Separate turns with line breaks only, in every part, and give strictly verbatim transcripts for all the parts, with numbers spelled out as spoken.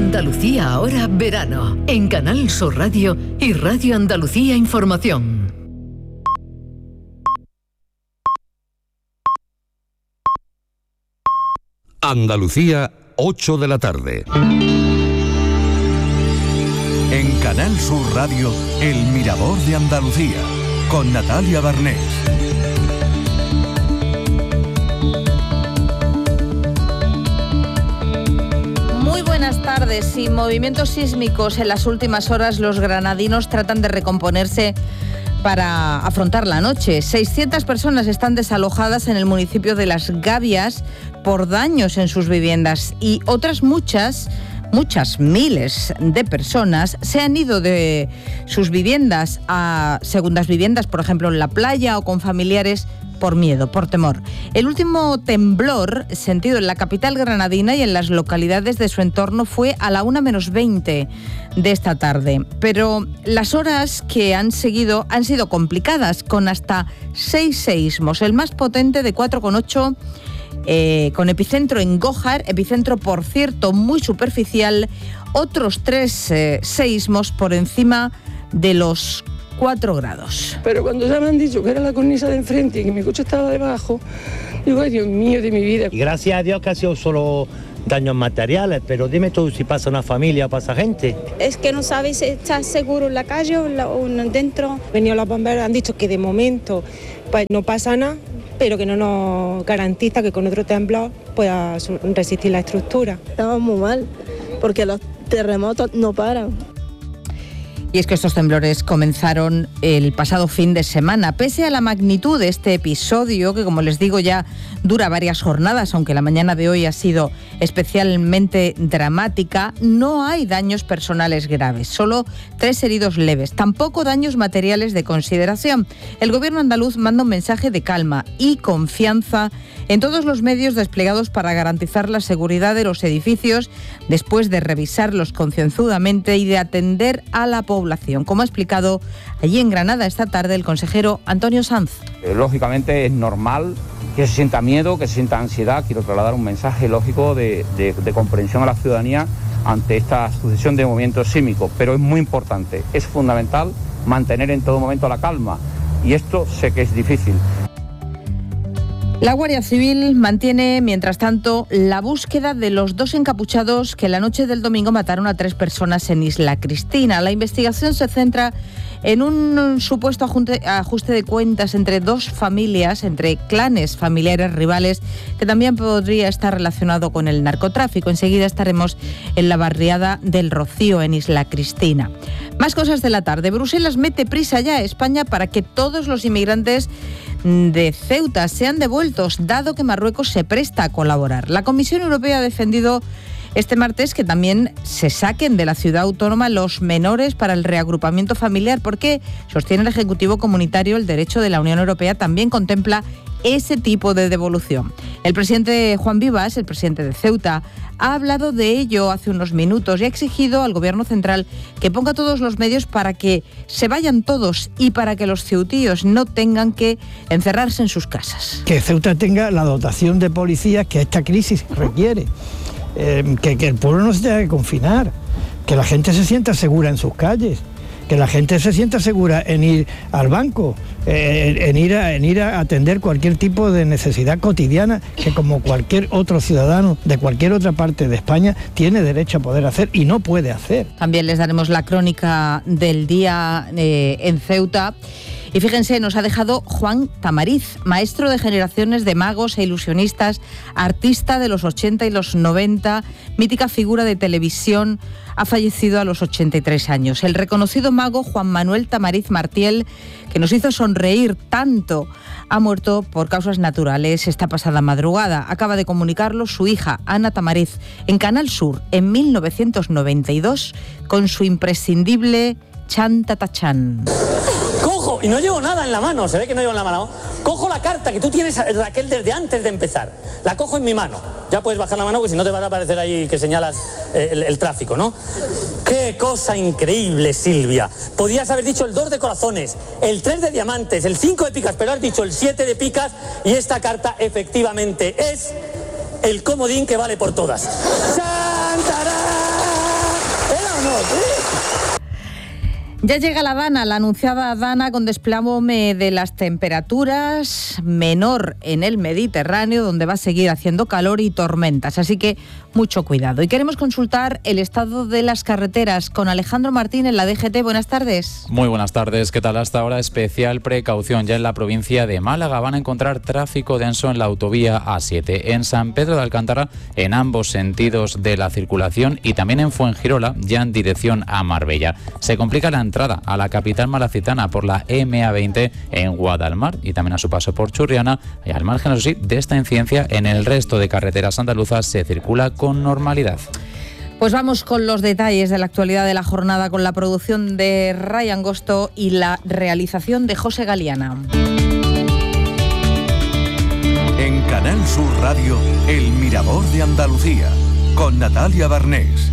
Andalucía ahora verano, en Canal Sur Radio y Radio Andalucía Información.
Andalucía, ocho de la tarde.
En Canal Sur Radio, El Mirador de Andalucía, con Natalia Barnés.
Muy buenas tardes. Sin movimientos sísmicos en las últimas horas, los granadinos tratan de recomponerse para afrontar la noche. seiscientas personas están desalojadas en el municipio de Las Gavias por daños en sus viviendas y otras muchas, muchas miles de personas se han ido de sus viviendas a segundas viviendas, por ejemplo en la playa o con familiares, por miedo, por temor. El último temblor sentido en la capital granadina y en las localidades de su entorno fue a la una menos veinte de esta tarde. Pero las horas que han seguido han sido complicadas, con hasta seis seísmos. El más potente de cuatro coma ocho, eh, con epicentro en Gójar, epicentro por cierto muy superficial. Otros tres eh, seísmos por encima de los cuatro grados.
Pero cuando ya me han dicho que era la cornisa de enfrente y que mi coche estaba debajo, digo, ay Dios mío de mi vida.
Y gracias a Dios que ha sido solo daños materiales, pero dime tú si pasa una familia o pasa gente.
Es que no sabes si estás seguro en la calle o, la, o dentro.
Venido los bomberos, han dicho que de momento pues no pasa nada, pero que no nos garantiza que con otro temblor pueda resistir la estructura.
Estamos muy mal, porque los terremotos no paran.
Y es que estos temblores comenzaron el pasado fin de semana. Pese a la magnitud de este episodio, que como les digo ya dura varias jornadas, aunque la mañana de hoy ha sido especialmente dramática, no hay daños personales graves, solo tres heridos leves, tampoco daños materiales de consideración. El gobierno andaluz manda un mensaje de calma y confianza en todos los medios desplegados para garantizar la seguridad de los edificios, después de revisarlos concienzudamente y de atender a la población. Como ha explicado allí en Granada esta tarde el consejero Antonio Sanz.
Eh, lógicamente es normal que se sienta miedo, que se sienta ansiedad. Quiero trasladar un mensaje lógico de, de, de comprensión a la ciudadanía ante esta sucesión de movimientos sísmicos, pero es muy importante, es fundamental mantener en todo momento la calma, y esto sé que es difícil.
La Guardia Civil mantiene, mientras tanto, la búsqueda de los dos encapuchados que la noche del domingo mataron a tres personas en Isla Cristina. La investigación se centra en un supuesto ajuste de cuentas entre dos familias, entre clanes familiares rivales, que también podría estar relacionado con el narcotráfico. Enseguida estaremos en la barriada del Rocío, en Isla Cristina. Más cosas de la tarde. Bruselas mete prisa ya a España para que todos los inmigrantes de Ceuta sean devueltos, dado que Marruecos se presta a colaborar. La Comisión Europea ha defendido este martes que también se saquen de la ciudad autónoma los menores para el reagrupamiento familiar, porque, sostiene el Ejecutivo Comunitario, el derecho de la Unión Europea también contempla ese tipo de devolución. El presidente Juan Vivas, el presidente de Ceuta, ha hablado de ello hace unos minutos y ha exigido al Gobierno central que ponga todos los medios para que se vayan todos y para que los ceutíos no tengan que encerrarse en sus casas.
Que Ceuta tenga la dotación de policías que esta crisis requiere, eh, que, que el pueblo no se tenga que confinar, que la gente se sienta segura en sus calles, que la gente se sienta segura en ir al banco, eh, en, ir a, en ir a atender cualquier tipo de necesidad cotidiana que como cualquier otro ciudadano de cualquier otra parte de España tiene derecho a poder hacer y no puede hacer.
También les daremos la crónica del día eh, en Ceuta. Y fíjense, nos ha dejado Juan Tamariz, maestro de generaciones de magos e ilusionistas, artista de los ochenta y los noventa, mítica figura de televisión, ha fallecido a los ochenta y tres años. El reconocido mago Juan Manuel Tamariz Martiel, que nos hizo sonreír tanto, ha muerto por causas naturales esta pasada madrugada. Acaba de comunicarlo su hija, Ana Tamariz, en Canal Sur, en mil novecientos noventa y dos, con su imprescindible Chan Tatachán.
Cojo, y no llevo nada en la mano, se ve que no llevo en la mano. Cojo la carta que tú tienes, Raquel, desde antes de empezar. La cojo en mi mano. Ya puedes bajar la mano, porque si no te va a aparecer ahí que señalas eh, el, el tráfico, ¿no? ¡Qué cosa increíble, Silvia! Podías haber dicho el dos de corazones, el tres de diamantes, el cinco de picas, pero has dicho el siete de picas, y esta carta efectivamente es el comodín que vale por todas. ¡Chantarán!
Ya llega la Dana, la anunciada Dana con desplome de las temperaturas, menor en el Mediterráneo, donde va a seguir haciendo calor y tormentas, así que mucho cuidado. Y queremos consultar el estado de las carreteras con Alejandro Martín en la D G T. Buenas tardes.
Muy buenas tardes, ¿qué tal? Hasta ahora especial precaución ya en la provincia de Málaga. Van a encontrar tráfico denso en la autovía A siete, en San Pedro de Alcántara, en ambos sentidos de la circulación, y también en Fuengirola, ya en dirección a Marbella. Se complica la entrada a la capital malacitana por la M A veinte en Guadalmar y también a su paso por Churriana, y al margen, eso sí, de esta incidencia, en el resto de carreteras andaluzas se circula con normalidad.
Pues vamos con los detalles de la actualidad de la jornada, con la producción de Ray Angosto y la realización de José Galiana.
En Canal Sur Radio, El Mirador de Andalucía, con Natalia Barnés.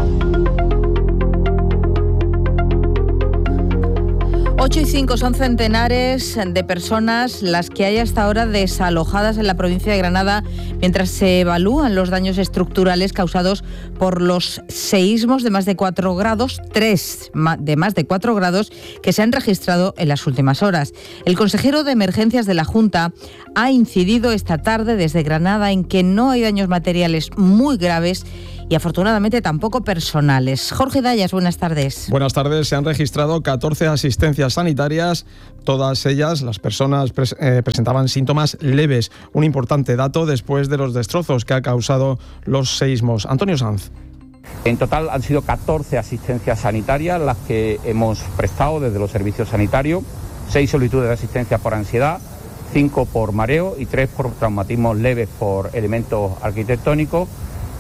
ocho y cinco son centenares de personas las que hay hasta ahora desalojadas en la provincia de Granada mientras se evalúan los daños estructurales causados por los seísmos de más de cuatro grados, tres de más de cuatro grados que se han registrado en las últimas horas. El consejero de Emergencias de la Junta ha incidido esta tarde desde Granada en que no hay daños materiales muy graves y afortunadamente tampoco personales. Jorge Dayas, buenas tardes.
Buenas tardes. Se han registrado catorce asistencias sanitarias. Todas ellas, las personas pres- eh, presentaban síntomas leves. Un importante dato después de los destrozos que ha causado los seísmos. Antonio Sanz.
En total han sido catorce asistencias sanitarias las que hemos prestado desde los servicios sanitarios. seis solicitudes de asistencia por ansiedad, cinco por mareo y tres por traumatismos leves por elementos arquitectónicos.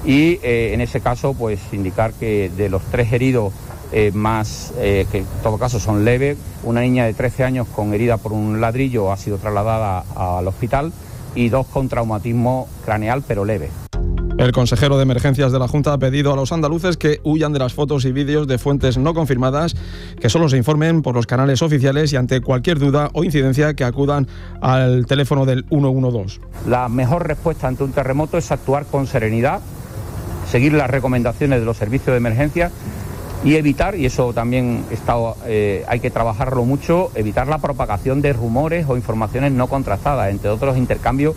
Y eh, en ese caso, pues indicar que de los tres heridos eh, más, eh, que en todo caso son leves, una niña de trece años con herida por un ladrillo ha sido trasladada al hospital y dos con traumatismo craneal pero leve.
El consejero de Emergencias de la Junta ha pedido a los andaluces que huyan de las fotos y vídeos de fuentes no confirmadas, que solo se informen por los canales oficiales y ante cualquier duda o incidencia que acudan al teléfono del uno uno dos.
La mejor respuesta ante un terremoto es actuar con serenidad, seguir las recomendaciones de los servicios de emergencia y evitar, y eso también está, eh, hay que trabajarlo mucho, evitar la propagación de rumores o informaciones no contrastadas, entre otros intercambios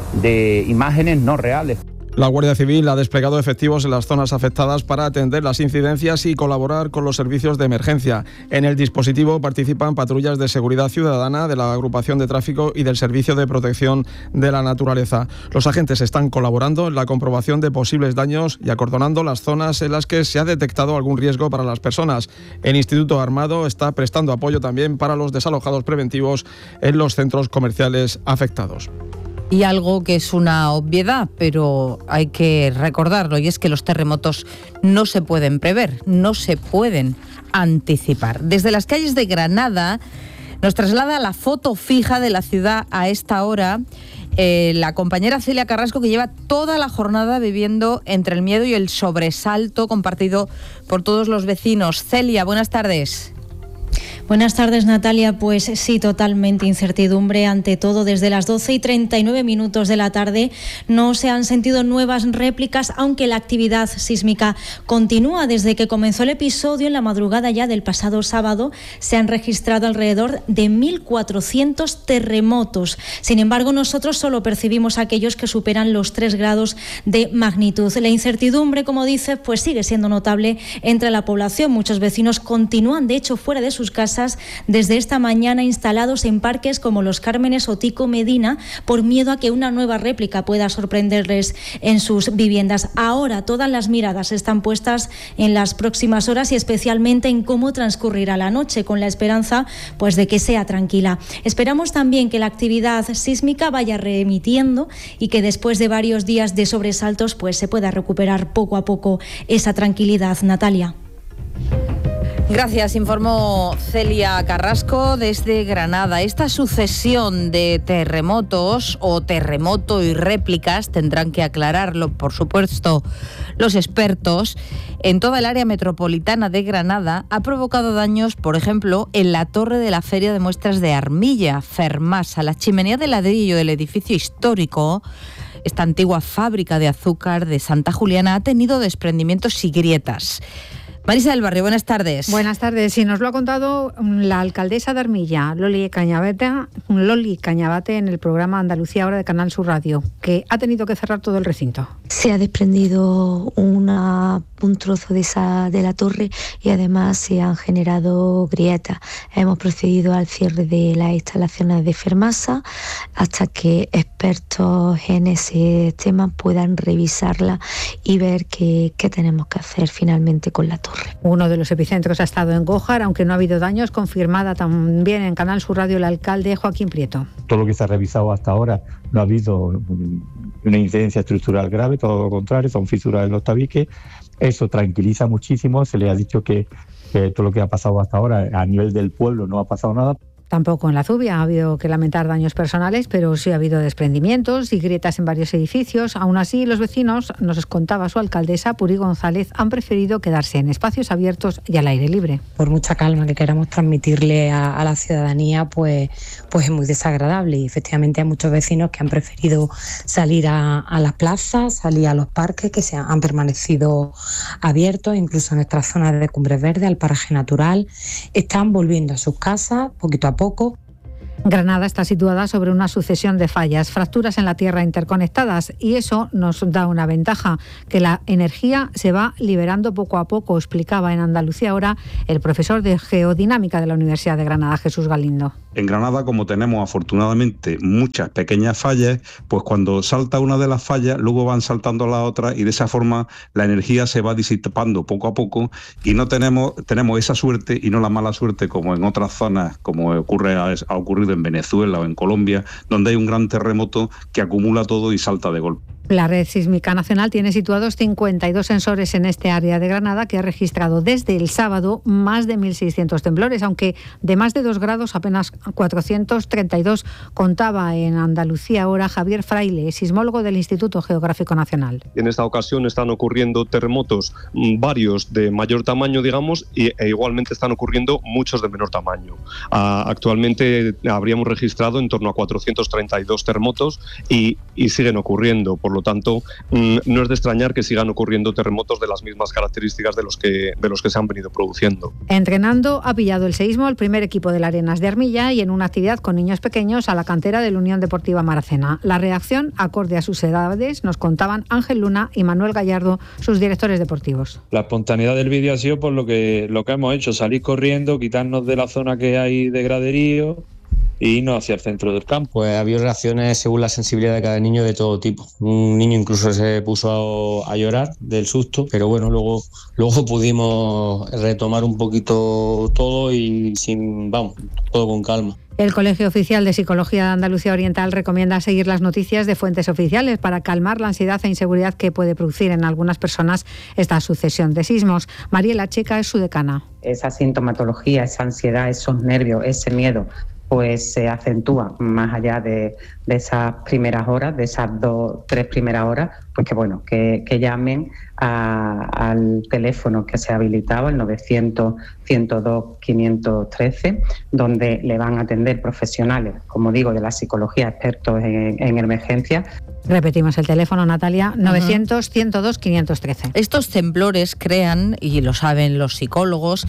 de imágenes no reales.
La Guardia Civil ha desplegado efectivos en las zonas afectadas para atender las incidencias y colaborar con los servicios de emergencia. En el dispositivo participan patrullas de seguridad ciudadana, de la agrupación de tráfico y del Servicio de Protección de la Naturaleza. Los agentes están colaborando en la comprobación de posibles daños y acordonando las zonas en las que se ha detectado algún riesgo para las personas. El Instituto Armado está prestando apoyo también para los desalojados preventivos en los centros comerciales afectados.
Y algo que es una obviedad, pero hay que recordarlo, y es que los terremotos no se pueden prever, no se pueden anticipar. Desde las calles de Granada nos traslada la foto fija de la ciudad a esta hora eh, la compañera Celia Carrasco, que lleva toda la jornada viviendo entre el miedo y el sobresalto compartido por todos los vecinos. Celia, buenas tardes.
Buenas tardes, Natalia. Pues sí, totalmente incertidumbre ante todo. Desde las doce y treinta y nueve minutos de la tarde no se han sentido nuevas réplicas, aunque la actividad sísmica continúa. Desde que comenzó el episodio en la madrugada ya del pasado sábado se han registrado alrededor de mil cuatrocientos terremotos. Sin embargo, nosotros solo percibimos aquellos que superan los tres grados de magnitud. La incertidumbre, como dices, pues sigue siendo notable entre la población. Muchos vecinos continúan, de hecho, fuera de sus casas desde esta mañana, instalados en parques como Los Cármenes o Tico Medina, por miedo a que una nueva réplica pueda sorprenderles en sus viviendas. Ahora todas las miradas están puestas en las próximas horas y especialmente en cómo transcurrirá la noche, con la esperanza pues de que sea tranquila. Esperamos también que la actividad sísmica vaya remitiendo y que después de varios días de sobresaltos pues se pueda recuperar poco a poco esa tranquilidad. Natalia.
Gracias, informó Celia Carrasco desde Granada. Esta sucesión de terremotos o terremoto y réplicas tendrán que aclararlo, por supuesto, los expertos. En toda el área metropolitana de Granada ha provocado daños, por ejemplo, en la torre de la Feria de Muestras de Armilla, Fermasa. La chimenea de ladrillo del edificio histórico, esta antigua fábrica de azúcar de Santa Juliana, ha tenido desprendimientos y grietas. Marisa del Barrio, buenas tardes.
Buenas tardes. Sí, nos lo ha contado la alcaldesa de Armilla, Loli Cañabate, Loli Cañabate, en el programa Andalucía Ahora de Canal Sur Radio, que ha tenido que cerrar todo el recinto.
Se ha desprendido una, un trozo de, esa, de la torre y además se han generado grietas. Hemos procedido al cierre de las instalaciones de Fermasa hasta que expertos en ese tema puedan revisarla y ver qué, qué tenemos que hacer finalmente con la torre.
Uno de los epicentros ha estado en Gójar, aunque no ha habido daños, confirmada también en Canal Sur Radio el alcalde Joaquín Prieto.
Todo lo que se ha revisado hasta ahora no ha habido una incidencia estructural grave, todo lo contrario, son fisuras en los tabiques. Eso tranquiliza muchísimo, se le ha dicho que, que todo lo que ha pasado hasta ahora a nivel del pueblo no ha pasado nada.
Tampoco en la Zubia ha habido que lamentar daños personales, pero sí ha habido desprendimientos y grietas en varios edificios. Aún así, los vecinos, nos contaba su alcaldesa, Puri González, han preferido quedarse en espacios abiertos y al aire libre.
Por mucha calma que queramos transmitirle a, a la ciudadanía, pues, pues es muy desagradable. Y efectivamente hay muchos vecinos que han preferido salir a, a las plazas, salir a los parques, que se han, han permanecido abiertos, incluso en nuestras zonas de Cumbres Verdes, al paraje natural. Están volviendo a sus casas poquito a poco.
Granada está situada sobre una sucesión de fallas, fracturas en la tierra interconectadas, y eso nos da una ventaja, que la energía se va liberando poco a poco, explicaba en Andalucía Ahora el profesor de Geodinámica de la Universidad de Granada, Jesús Galindo.
En Granada, como tenemos afortunadamente muchas pequeñas fallas, pues cuando salta una de las fallas, luego van saltando las otras y de esa forma la energía se va disipando poco a poco y no tenemos, tenemos esa suerte y no la mala suerte como en otras zonas, como ocurre, ha ocurrido en Venezuela o en Colombia, donde hay un gran terremoto que acumula todo y salta de golpe.
La Red Sísmica Nacional tiene situados cincuenta y dos sensores en este área de Granada, que ha registrado desde el sábado más de mil seiscientos temblores, aunque de más de dos grados apenas cuatrocientos treinta y dos, contaba en Andalucía Ahora Javier Fraile, sismólogo del Instituto Geográfico Nacional.
En esta ocasión están ocurriendo terremotos, varios de mayor tamaño, digamos, y, e igualmente están ocurriendo muchos de menor tamaño. Ah, actualmente habríamos registrado en torno a cuatrocientos treinta y dos terremotos y, y siguen ocurriendo, por lo Por lo tanto, no es de extrañar que sigan ocurriendo terremotos de las mismas características de los que, de los que se han venido produciendo.
Entrenando ha pillado el seísmo el primer equipo del Arenas de Armilla y en una actividad con niños pequeños a la cantera de la Unión Deportiva Maracena. La reacción, acorde a sus edades, nos contaban Ángel Luna y Manuel Gallardo, sus directores deportivos.
La espontaneidad del vídeo ha sido por lo que, lo que hemos hecho, salir corriendo, quitarnos de la zona que hay de graderío y irnos hacia el centro del campo.
Pues ha habido reacciones según la sensibilidad de cada niño de todo tipo. Un niño incluso se puso a, a llorar del susto, pero bueno, luego, luego pudimos retomar un poquito todo y sin, vamos, todo con calma.
El Colegio Oficial de Psicología de Andalucía Oriental recomienda seguir las noticias de fuentes oficiales para calmar la ansiedad e inseguridad que puede producir en algunas personas esta sucesión de sismos. Mariela Checa es su decana.
Esa sintomatología, esa ansiedad, esos nervios, ese miedo, pues se acentúa más allá de, de esas primeras horas, de esas dos, tres primeras horas, pues que bueno, que, que llamen a, al teléfono que se ha habilitado, el novecientos, ciento dos, quinientos trece, donde le van a atender profesionales, como digo, de la psicología, expertos en, en emergencia.
Repetimos el teléfono, Natalia, novecientos, ciento dos, quinientos trece.
Estos temblores crean, y lo saben los psicólogos,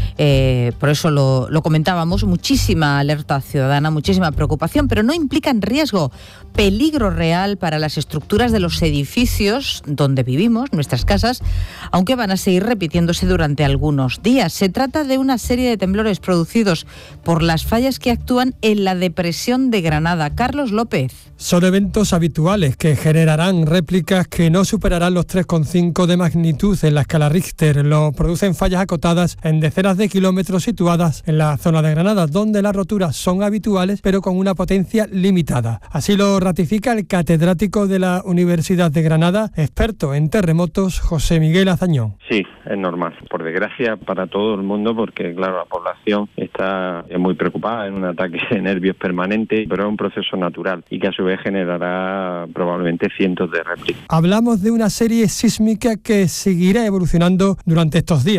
eh, por eso lo, lo comentábamos, muchísima alerta ciudadana, muchísima preocupación, pero no implican riesgo, peligro real para las estructuras de los edificios donde vivimos, nuestras casas, aunque van a seguir repitiéndose durante algunos días. Se trata de una serie de temblores producidos por las fallas que actúan en la depresión de Granada. Carlos López.
Son eventos habituales que generarán réplicas que no superarán los tres coma cinco de magnitud en la escala Richter. Lo producen fallas acotadas en decenas de kilómetros situadas en la zona de Granada, donde las roturas son habituales pero con una potencia limitada. Así lo ratifica el catedrático de la Universidad de Granada, experto en terremotos, José Miguel Azañón.
Sí, es normal, por desgracia para todo el mundo, porque claro, la población está muy preocupada en un ataque de nervios permanente, pero es un proceso natural y que a su vez generará probablemente cientos de réplicas.
Hablamos de una serie sísmica que seguirá evolucionando durante estos días.
Es un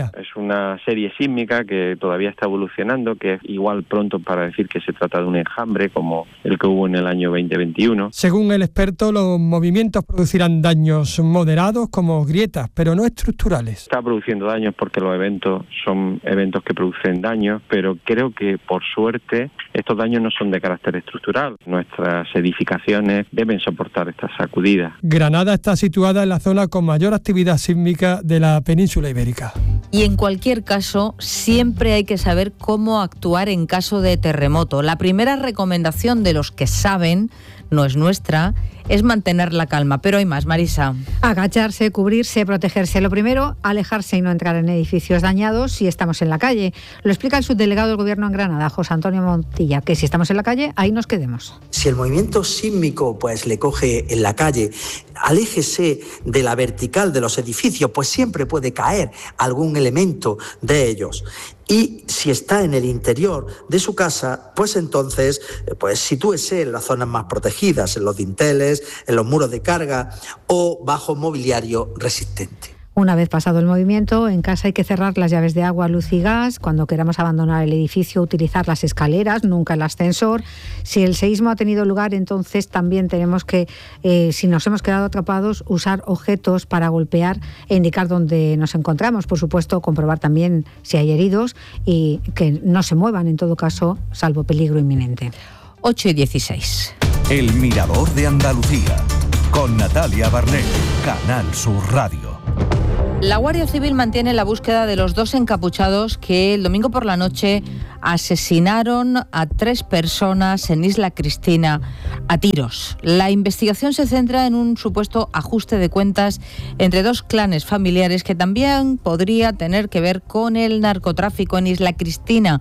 una serie sísmica que todavía está evolucionando, que es igual pronto para decir que se trata de un enjambre como el que hubo en el año veinte veintiuno.
Según el experto, los movimientos producirán daños moderados como grietas, pero no estructurales.
Está produciendo daños porque los eventos son eventos que producen daños, pero creo que por suerte estos daños no son de carácter estructural. Nuestras edificaciones deben soportar estas sacudidas.
Granada está situada en la zona con mayor actividad sísmica de la península ibérica.
Y en cualquier caso, siempre hay que saber cómo actuar en caso de terremoto. La primera recomendación de los que saben, no es nuestra, es mantener la calma. Pero hay más, Marisa.
Agacharse, cubrirse, protegerse. Lo primero, alejarse y no entrar en edificios dañados si estamos en la calle. Lo explica el subdelegado del Gobierno en Granada, José Antonio Montilla, que si estamos en la calle, ahí nos quedemos.
Si el movimiento sísmico pues le coge en la calle, aléjese de la vertical de los edificios, pues siempre puede caer algún elemento de ellos. Y si está en el interior de su casa, pues entonces pues sitúese en las zonas más protegidas, en los dinteles, en los muros de carga o bajo mobiliario resistente.
Una vez pasado el movimiento, en casa hay que cerrar las llaves de agua, luz y gas. Cuando queramos abandonar el edificio, utilizar las escaleras, nunca el ascensor. Si el seísmo ha tenido lugar, entonces también tenemos que, eh, si nos hemos quedado atrapados, usar objetos para golpear e indicar dónde nos encontramos. Por supuesto, comprobar también si hay heridos y que no se muevan, en todo caso, salvo peligro inminente.
ocho y dieciséis.
El Mirador de Andalucía, con Natalia Barnés, Canal Sur Radio.
La Guardia Civil mantiene la búsqueda de los dos encapuchados que el domingo por la noche asesinaron a tres personas en Isla Cristina a tiros. La investigación se centra en un supuesto ajuste de cuentas entre dos clanes familiares que también podría tener que ver con el narcotráfico en Isla Cristina.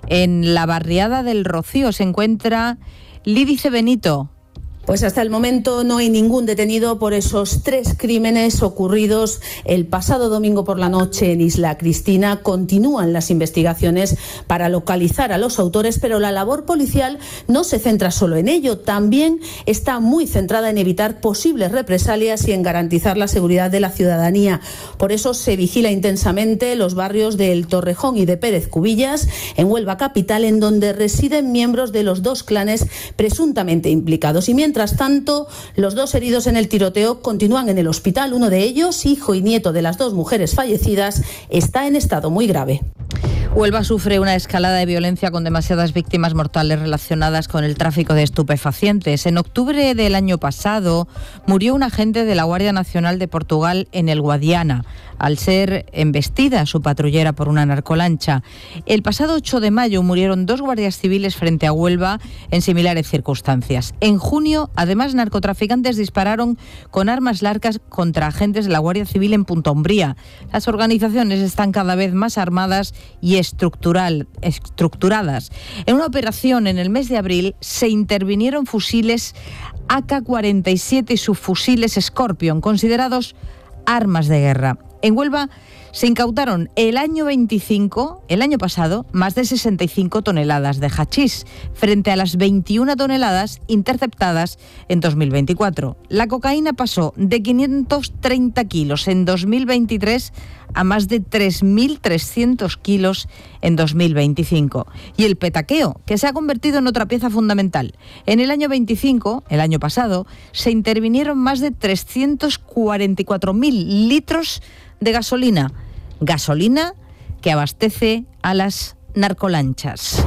En la barriada del Rocío se encuentra Lídice Benito.
Pues hasta el momento no hay ningún detenido por esos tres crímenes ocurridos el pasado domingo por la noche en Isla Cristina. Continúan las investigaciones para localizar a los autores, pero la labor policial no se centra solo en ello, también está muy centrada en evitar posibles represalias y en garantizar la seguridad de la ciudadanía. Por eso se vigila intensamente los barrios de El Torrejón y de Pérez Cubillas, en Huelva capital, en donde residen miembros de los dos clanes presuntamente implicados. Y mientras Mientras tanto, los dos heridos en el tiroteo continúan en el hospital. Uno de ellos, hijo y nieto de las dos mujeres fallecidas, está en estado muy grave.
Huelva sufre una escalada de violencia con demasiadas víctimas mortales relacionadas con el tráfico de estupefacientes. En octubre del año pasado murió un agente de la Guardia Nacional de Portugal en el Guadiana, al ser embestida su patrullera por una narcolancha. El pasado ocho de mayo murieron dos guardias civiles frente a Huelva en similares circunstancias. En junio, además, narcotraficantes dispararon con armas largas contra agentes de la Guardia Civil en Punta Umbría. Las organizaciones están cada vez más armadas y estructural, estructuradas. En una operación en el mes de abril se intervinieron fusiles A K cuarenta y siete y subfusiles Scorpion, considerados armas de guerra. En Huelva se incautaron el año veinticinco, el año pasado, más de sesenta y cinco toneladas de hachís, frente a las veintiuna toneladas interceptadas en dos mil veinticuatro. La cocaína pasó de quinientos treinta kilos en dos mil veintitrés a más de tres mil trescientos kilos en dos mil veinticinco. Y el petaqueo, que se ha convertido en otra pieza fundamental. En el año veinticinco, el año pasado, se intervinieron más de trescientos cuarenta y cuatro mil litros de gasolina. Gasolina que abastece a las narcolanchas.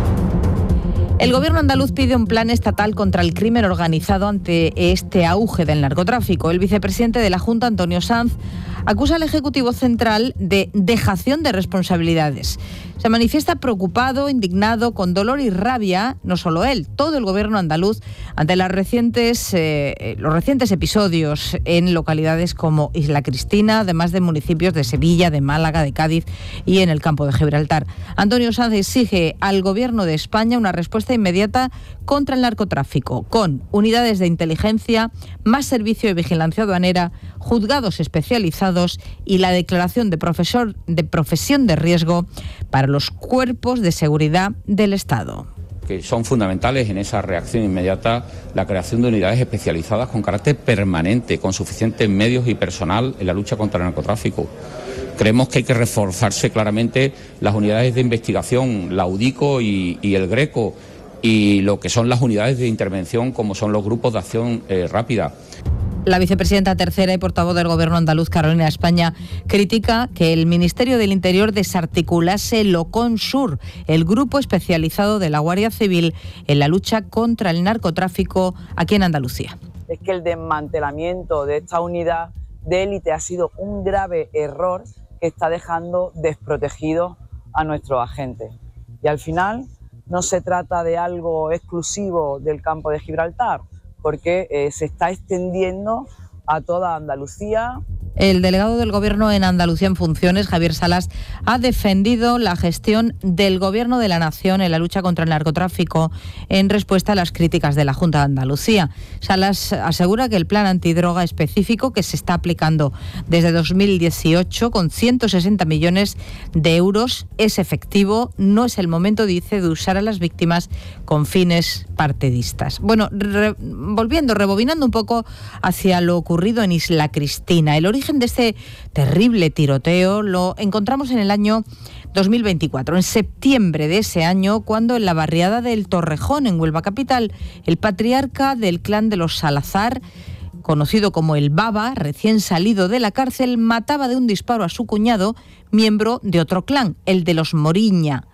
El gobierno andaluz pide un plan estatal contra el crimen organizado ante este auge del narcotráfico. El vicepresidente de la Junta, Antonio Sanz, acusa al Ejecutivo Central de dejación de responsabilidades. Se manifiesta preocupado, indignado, con dolor y rabia, no solo él, todo el gobierno andaluz, ante las recientes, eh, los recientes episodios en localidades como Isla Cristina, además de municipios de Sevilla, de Málaga, de Cádiz y en el campo de Gibraltar. Antonio Sanz exige al gobierno de España una respuesta inmediata contra el narcotráfico, con unidades de inteligencia, más servicio de vigilancia aduanera, juzgados especializados y la declaración de, profesor, de profesión de riesgo para los cuerpos de seguridad del Estado.
Que son fundamentales en esa reacción inmediata, la creación de unidades especializadas con carácter permanente, con suficientes medios y personal en la lucha contra el narcotráfico.
creemos que hay que reforzarse claramente las unidades de investigación, la UDICO y, y el GRECO, y lo que son las unidades de intervención, como son los grupos de acción eh, rápida.
La vicepresidenta tercera y portavoz del Gobierno andaluz, Carolina España, critica que el Ministerio del Interior desarticulase el OCONSUR, el grupo especializado de la Guardia Civil en la lucha contra el narcotráfico aquí en Andalucía.
Es que el desmantelamiento de esta unidad de élite ha sido un grave error que está dejando desprotegidos a nuestros agentes. Y al final no se trata de algo exclusivo del campo de Gibraltar, porque eh, se está extendiendo a toda Andalucía.
El delegado del Gobierno en Andalucía en funciones, Javier Salas, ha defendido la gestión del Gobierno de la Nación en la lucha contra el narcotráfico en respuesta a las críticas de la Junta de Andalucía. Salas asegura que el plan antidroga específico que se está aplicando desde dos mil dieciocho con ciento sesenta millones de euros es efectivo. No es el momento, dice, de usar a las víctimas con fines partidistas. Bueno, re, volviendo, rebobinando un poco hacia lo ocurrido en Isla Cristina. El origen de este terrible tiroteo lo encontramos en el año dos mil veinticuatro, en septiembre de ese año, cuando en la barriada del Torrejón, en Huelva capital, el patriarca del clan de los Salazar, conocido como el Baba, recién salido de la cárcel, mataba de un disparo a su cuñado, miembro de otro clan, el de los Moriña.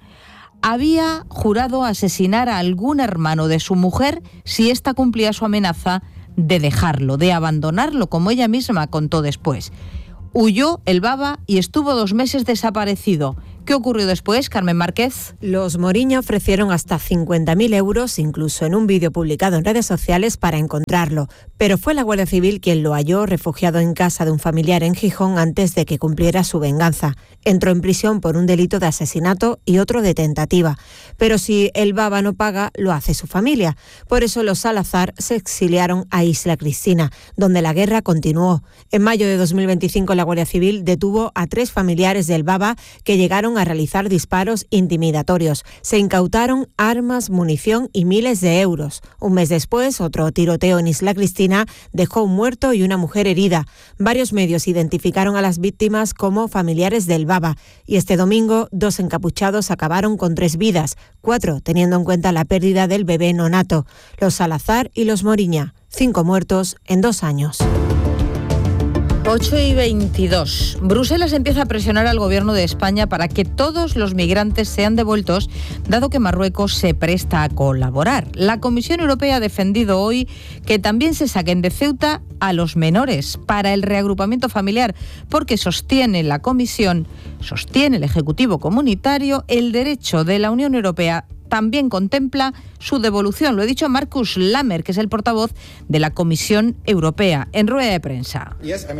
Había jurado asesinar a algún hermano de su mujer si ésta cumplía su amenaza de dejarlo, de abandonarlo, como ella misma contó después. Huyó el Baba y estuvo dos meses desaparecido. ¿Qué ocurrió después, Carmen Márquez?
Los Moriña ofrecieron hasta cincuenta mil euros, incluso en un vídeo publicado en redes sociales, para encontrarlo. Pero fue la Guardia Civil quien lo halló refugiado en casa de un familiar en Gijón antes de que cumpliera su venganza. Entró en prisión por un delito de asesinato y otro de tentativa. Pero si el Baba no paga, lo hace su familia. Por eso los Salazar se exiliaron a Isla Cristina, donde la guerra continuó. En mayo de dos mil veinticinco, la Guardia Civil detuvo a tres familiares del Baba que llegaron a realizar disparos intimidatorios. Se incautaron armas, munición y miles de euros. Un mes después, otro tiroteo en Isla Cristina dejó un muerto y una mujer herida. Varios medios identificaron a las víctimas como familiares del Baba. Y este domingo, dos encapuchados acabaron con tres vidas, cuatro teniendo en cuenta la pérdida del bebé nonato. Los Salazar y los Moriña. Cinco muertos en dos años.
ocho y veintidós. Bruselas empieza a presionar al Gobierno de España para que todos los migrantes sean devueltos, dado que Marruecos se presta a colaborar. La Comisión Europea ha defendido hoy que también se saquen de Ceuta a los menores para el reagrupamiento familiar, porque sostiene la Comisión, sostiene el Ejecutivo Comunitario, el derecho de la Unión Europea también contempla su devolución. Lo ha dicho Markus Lammer, que es el portavoz de la Comisión Europea, en rueda de prensa.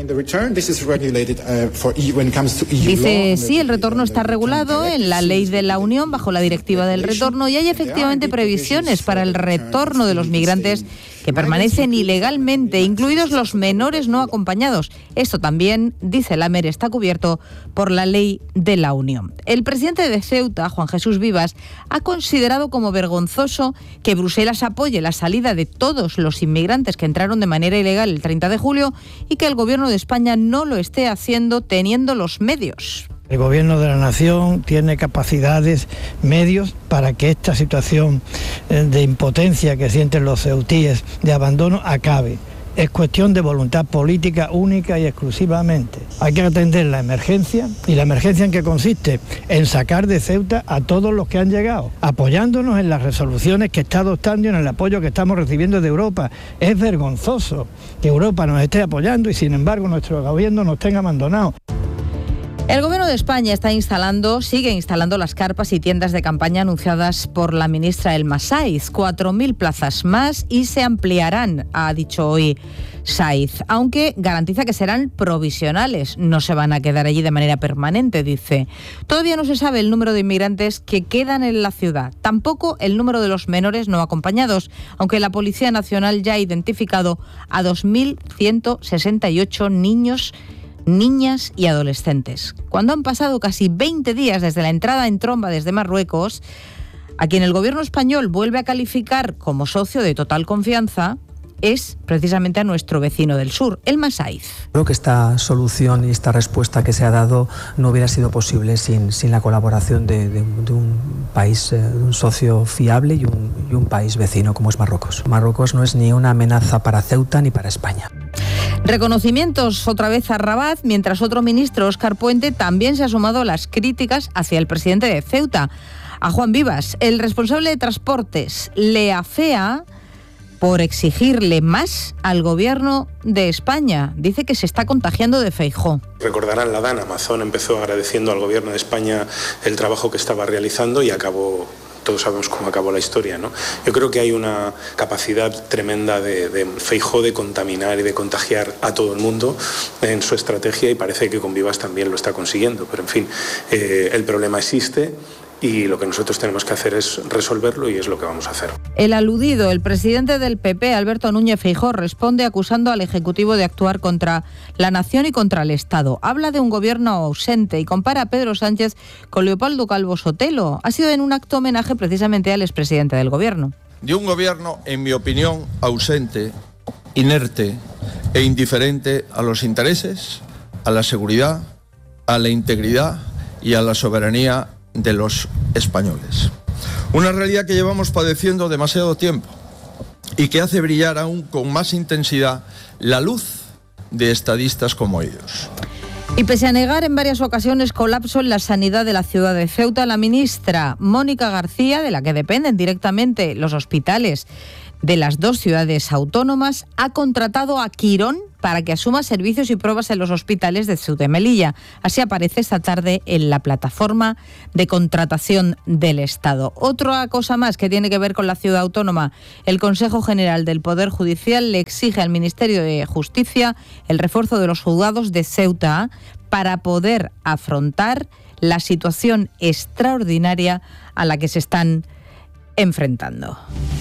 Dice, sí, el retorno está regulado en la ley de la Unión bajo la directiva del retorno y hay efectivamente previsiones para el retorno de los migrantes que permanecen ilegalmente, incluidos los menores no acompañados. Esto también, dice Lammer, está cubierto por la ley de la Unión. El presidente de Ceuta, Juan Jesús Vivas, ha considerado como vergonzoso que Bruselas apoye la salida de todos los inmigrantes que entraron de manera ilegal el treinta de julio y que el Gobierno de España no lo esté haciendo teniendo los medios.
El Gobierno de la Nación tiene capacidades, medios para que esta situación de impotencia que sienten los ceutíes, de abandono, acabe. Es cuestión de voluntad política única y exclusivamente. Hay que atender la emergencia, y la emergencia en que consiste en sacar de Ceuta a todos los que han llegado, apoyándonos en las resoluciones que está adoptando y en el apoyo que estamos recibiendo de Europa. Es vergonzoso que Europa nos esté apoyando y sin embargo nuestro gobierno nos tenga abandonados.
El Gobierno de España está instalando, sigue instalando las carpas y tiendas de campaña anunciadas por la ministra Elma Saiz. cuatro mil plazas más y se ampliarán, ha dicho hoy Saiz, aunque garantiza que serán provisionales, no se van a quedar allí de manera permanente, dice. Todavía no se sabe el número de inmigrantes que quedan en la ciudad, tampoco el número de los menores no acompañados, aunque la Policía Nacional ya ha identificado a dos mil ciento sesenta y ocho niños, niñas y adolescentes. Cuando han pasado casi veinte días desde la entrada en tromba desde Marruecos, a quien el Gobierno español vuelve a calificar como socio de total confianza, es precisamente a nuestro vecino del sur, el Masaiz.
Creo que esta solución y esta respuesta que se ha dado no hubiera sido posible sin, sin la colaboración de, de, de un país, de un socio fiable y un, y un país vecino como es Marruecos. Marruecos no es ni una amenaza para Ceuta ni para España.
Reconocimientos otra vez a Rabat, mientras otro ministro, Óscar Puente, también se ha sumado a las críticas hacia el presidente de Ceuta, a Juan Vivas. El responsable de transportes le afea por exigirle más al gobierno de España. Dice que se está contagiando de Feijóo.
Recordarán, la DAN Amazon empezó agradeciendo al gobierno de España el trabajo que estaba realizando y acabó... Todos sabemos cómo acabó la historia, ¿no? Yo creo que hay una capacidad tremenda de, de Feijóo de contaminar y de contagiar a todo el mundo en su estrategia y parece que con Vivas también lo está consiguiendo. Pero en fin, eh, el problema existe y lo que nosotros tenemos que hacer es resolverlo y es lo que vamos a hacer.
El aludido, el presidente del P P, Alberto Núñez Feijóo, responde acusando al Ejecutivo de actuar contra la nación y contra el Estado. Habla de un gobierno ausente y compara a Pedro Sánchez con Leopoldo Calvo Sotelo. Ha sido en un acto homenaje precisamente al expresidente del gobierno.
De un gobierno, en mi opinión, ausente, inerte e indiferente a los intereses, a la seguridad, a la integridad y a la soberanía de los españoles. Una realidad que llevamos padeciendo demasiado tiempo y que hace brillar aún con más intensidad la luz de estadistas como ellos.
Y pese a negar en varias ocasiones colapso en la sanidad de la ciudad de Ceuta, la ministra Mónica García, de la que dependen directamente los hospitales de las dos ciudades autónomas, ha contratado a Quirón para que asuma servicios y pruebas en los hospitales de Ceuta y Melilla. Así aparece esta tarde en la plataforma de contratación del Estado. Otra cosa más que tiene que ver con la ciudad autónoma. El Consejo General del Poder Judicial le exige al Ministerio de Justicia el refuerzo de los juzgados de Ceuta para poder afrontar la situación extraordinaria a la que se están enfrentando.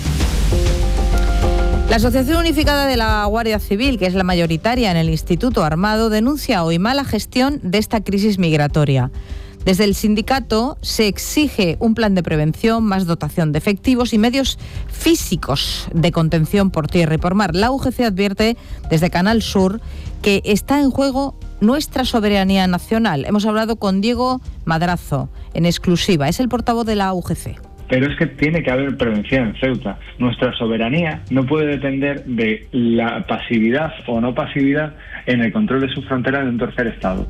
La Asociación Unificada de la Guardia Civil, que es la mayoritaria en el Instituto Armado, denuncia hoy mala gestión de esta crisis migratoria. Desde el sindicato se exige un plan de prevención, más dotación de efectivos y medios físicos de contención por tierra y por mar. La U G C advierte desde Canal Sur que está en juego nuestra soberanía nacional. Hemos hablado con Diego Madrazo en exclusiva, es el portavoz de la U G C.
Pero es que tiene que haber prevención en Ceuta. Nuestra soberanía no puede depender de la pasividad o no pasividad en el control de su frontera de un tercer Estado.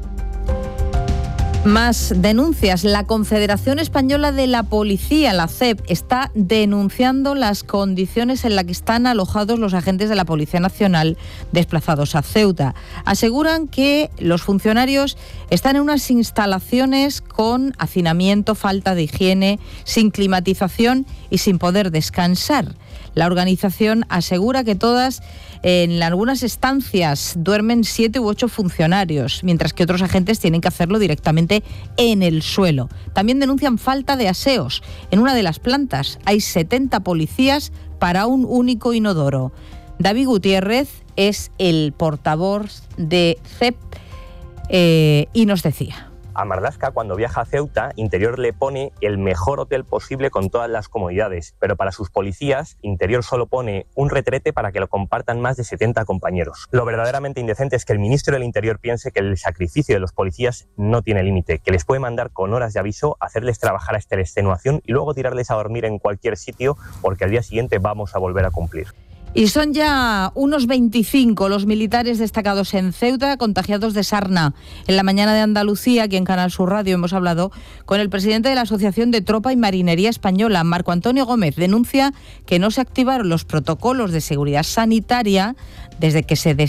Más denuncias. La Confederación Española de la Policía, la C E P, está denunciando las condiciones en las que están alojados los agentes de la Policía Nacional desplazados a Ceuta. Aseguran que los funcionarios están en unas instalaciones con hacinamiento, falta de higiene, sin climatización y sin poder descansar. La organización asegura que todas, en algunas estancias, duermen siete u ocho funcionarios, mientras que otros agentes tienen que hacerlo directamente en el suelo. También denuncian falta de aseos. En una de las plantas hay setenta policías para un único inodoro. David Gutiérrez es el portavoz de C E P eh, y nos decía:
a Marlaska, cuando viaja a Ceuta, Interior le pone el mejor hotel posible con todas las comodidades, pero para sus policías, Interior solo pone un retrete para que lo compartan más de setenta compañeros. Lo verdaderamente indecente es que el ministro del Interior piense que el sacrificio de los policías no tiene límite, que les puede mandar con horas de aviso, hacerles trabajar hasta la extenuación y luego tirarles a dormir en cualquier sitio porque al día siguiente vamos a volver a cumplir.
Y son ya unos veinticinco los militares destacados en Ceuta contagiados de sarna. En la mañana de Andalucía, aquí en Canal Sur Radio, hemos hablado con el presidente de la Asociación de Tropa y Marinería Española, Marco Antonio Gómez. Denuncia que no se activaron los protocolos de seguridad sanitaria desde que se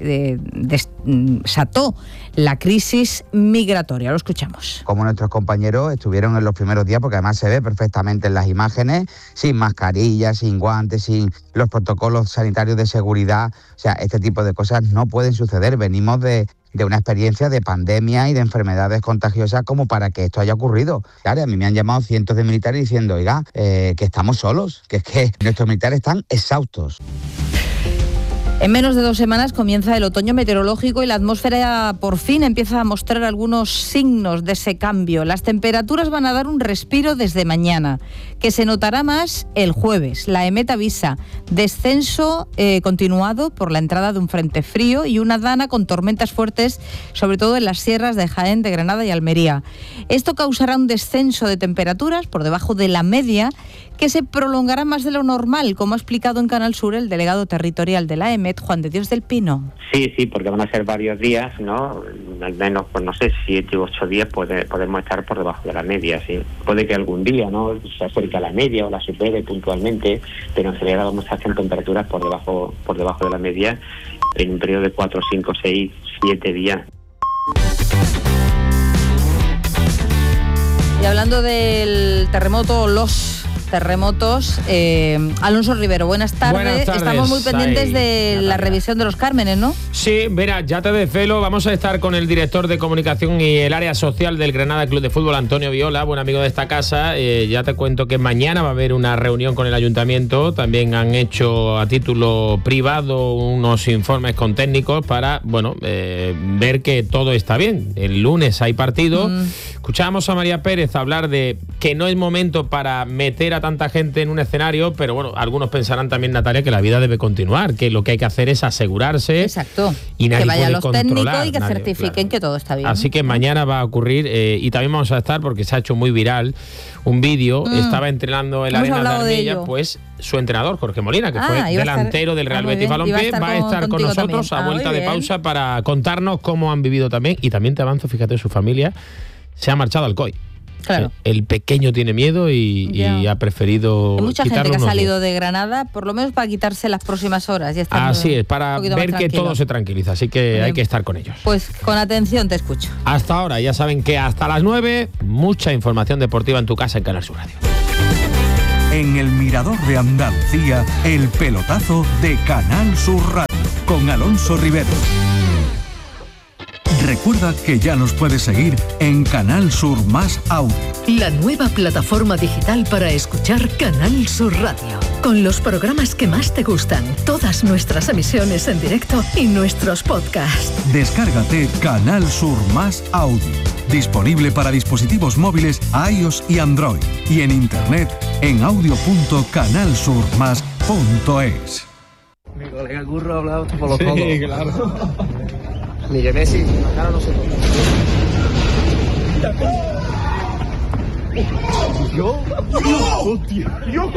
desató la crisis migratoria. Lo escuchamos.
Como nuestros compañeros estuvieron en los primeros días, porque además se ve perfectamente en las imágenes, sin mascarilla, sin guantes, sin los protocolos sanitarios de seguridad. O sea, este tipo de cosas no pueden suceder. Venimos de, de una experiencia de pandemia y de enfermedades contagiosas como para que esto haya ocurrido. Claro, a mí me han llamado cientos de militares diciendo, oiga, eh, que estamos solos, que es que nuestros militares están exhaustos.
En menos de dos semanas comienza el otoño meteorológico y la atmósfera por fin empieza a mostrar algunos signos de ese cambio. Las temperaturas van a dar un respiro desde mañana, que se notará más el jueves. La EMET avisa descenso eh, continuado por la entrada de un frente frío y una dana con tormentas fuertes, sobre todo en las sierras de Jaén, de Granada y Almería. Esto causará un descenso de temperaturas por debajo de la media, que se prolongará más de lo normal, como ha explicado en Canal Sur el delegado territorial de la EMET, Juan de Dios del Pino.
Sí, sí, porque van a ser varios días, ¿no? Al menos, pues no sé, siete u ocho días puede, podemos estar por debajo de la media, sí. Puede que algún día, ¿no?, se acerque a la media o la supere puntualmente, pero en general vamos a hacer temperaturas por debajo, por debajo de la media en un periodo de cuatro, cinco, seis, siete días.
Y hablando del terremoto, los terremotos, eh, Alonso Rivero, buenas tardes.
Buenas tardes.
Estamos muy pendientes Ay, de la revisión de los Cármenes, ¿no?
Sí, mira, ya te desvelo, vamos a estar con el director de comunicación y el área social del Granada Club de Fútbol, Antonio Viola, buen amigo de esta casa. Eh, ya te cuento que mañana va a haber una reunión con el ayuntamiento. También han hecho a título privado unos informes con técnicos para, bueno, eh, ver que todo está bien. El lunes hay partido. Mm. Escuchábamos a María Pérez hablar de que no es momento para meter a tanta gente en un escenario, pero bueno, algunos pensarán también, Natalia, que la vida debe continuar, que lo que hay que hacer es asegurarse.
Exacto.
Y nadie
que vayan los técnicos y que
nadie,
certifiquen
claro.
que todo está bien.
Así que mañana va a ocurrir, eh, y también vamos a estar, porque se ha hecho muy viral, un vídeo, mm. estaba entrenando en la Arena de Armilla, pues su entrenador, Jorge Molina, que ah, fue delantero estar, del Real Betis Balompié, va a estar con, con nosotros también. a vuelta ah, de pausa para contarnos cómo han vivido también, y también te avanzo, fíjate, su familia se ha marchado al C O I.
Claro.
El pequeño tiene miedo y, y ha preferido.
Hay mucha gente que ha salido
días.
de Granada, por lo menos para quitarse las próximas horas. Y estar
Así es, para ver que todo se tranquiliza. Así que Bien. hay que estar con ellos.
Pues con atención te escucho.
Hasta ahora, ya saben que hasta las nueve, mucha información deportiva en tu casa en Canal Sur Radio.
En el Mirador de Andalucía, el pelotazo de Canal Sur Radio, con Alonso Rivero. Recuerda que ya nos puedes seguir en Canal Sur Más Audio.
La nueva plataforma digital para escuchar Canal Sur Radio. Con los programas que más te gustan, todas nuestras emisiones en directo y nuestros podcasts.
Descárgate Canal Sur Más Audio. Disponible para dispositivos móviles iOS y Android. Y en internet en audio punto canal sur más punto es.
Mi colega Curro ha hablado por los codos.
Sí, claro.
Miguel Messi, la cara no se toca. ¿Yo? ¡Hostia! ¿Yo?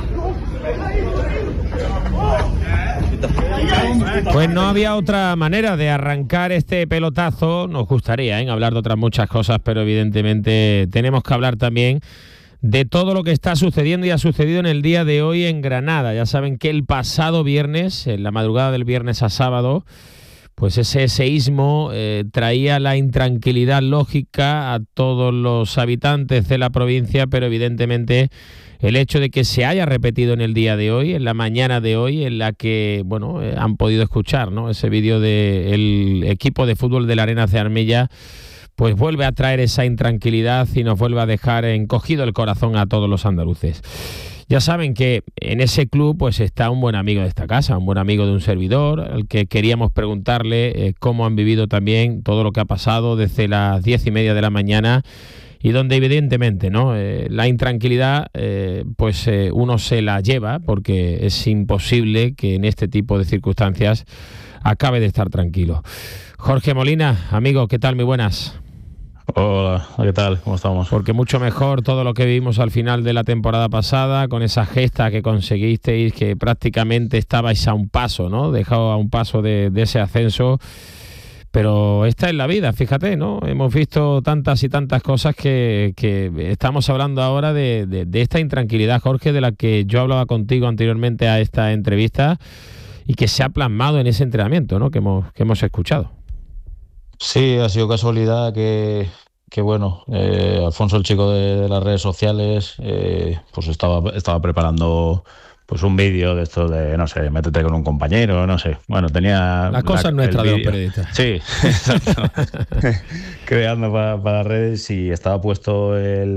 Pues no había otra manera de arrancar este pelotazo. Nos gustaría, ¿eh?, hablar de otras muchas cosas, pero evidentemente tenemos que hablar también de todo lo que está sucediendo y ha sucedido en el día de hoy en Granada. Ya saben que el pasado viernes, en la madrugada del viernes a sábado, pues ese seísmo eh, traía la intranquilidad lógica a todos los habitantes de la provincia, pero evidentemente el hecho de que se haya repetido en el día de hoy, en la mañana de hoy, en la que, bueno, eh, han podido escuchar, ¿no?, ese vídeo del equipo de fútbol de la Arena de Armilla, pues vuelve a traer esa intranquilidad y nos vuelve a dejar encogido el corazón a todos los andaluces. Ya saben que en ese club pues está un buen amigo de esta casa, un buen amigo de un servidor, al que queríamos preguntarle eh, cómo han vivido también todo lo que ha pasado desde las diez y media de la mañana, y donde evidentemente, ¿no?, eh, la intranquilidad eh, pues eh, uno se la lleva, porque es imposible que en este tipo de circunstancias acabe de estar tranquilo. Jorge Molina, amigo, ¿qué tal? Muy buenas.
Hola, ¿qué tal? ¿Cómo estamos?
Porque mucho mejor todo lo que vimos al final de la temporada pasada, con esa gesta que conseguisteis, que prácticamente estabais a un paso, ¿no? Dejado a un paso de, de ese ascenso. Pero esta es la vida, fíjate, ¿no? Hemos visto tantas y tantas cosas que, que estamos hablando ahora de, de, de esta intranquilidad, Jorge, de la que yo hablaba contigo anteriormente a esta entrevista y que se ha plasmado en ese entrenamiento, ¿no?, que hemos, que hemos escuchado.
Sí, ha sido casualidad que, que bueno, eh, Alfonso, el chico de, de las redes sociales, eh, pues estaba, estaba preparando pues un vídeo de esto de, no sé, métete con un compañero, no sé. Bueno, tenía...
La cosa nuestra de los periodistas.
Sí, exacto. Creando para, para las redes, y estaba puesto el,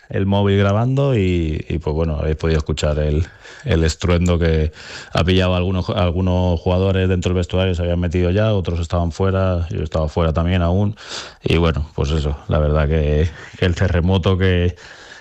el móvil grabando y, y pues bueno, habéis podido escuchar el, el estruendo que ha pillado a algunos, a algunos jugadores dentro del vestuario, se habían metido ya, otros estaban fuera, yo estaba fuera también aún. Y bueno, pues eso, la verdad que, que el terremoto que,